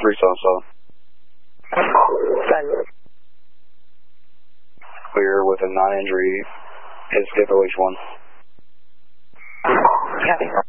377. Clear with a non-injury. Escape OH1. Copy.